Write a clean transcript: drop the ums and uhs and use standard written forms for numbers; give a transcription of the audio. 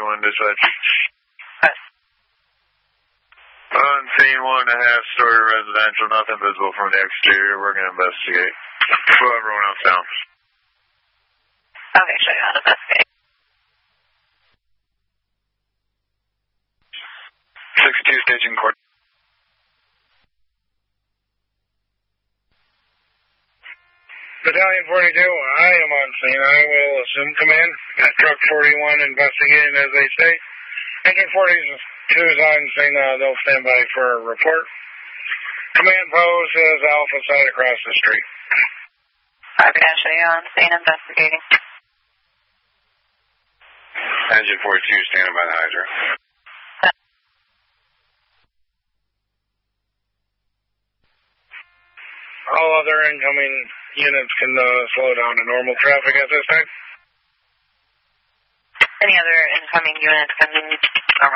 41 dispatch. On scene 1.5-story residential, nothing visible from the exterior. We're going to investigate. Slow everyone else down. Okay, show you how to investigate. 62 staging court. Battalion 42, I am on scene. I will assume command. Got truck 41 investigating as they say. Engine 42 is on scene. They'll stand by for a report. Command post is Alpha side across the street. Copy, I'll show you on scene investigating. Engine 42 standing by the hydrant. All other incoming units can slow down to normal traffic at this time. Any other incoming units can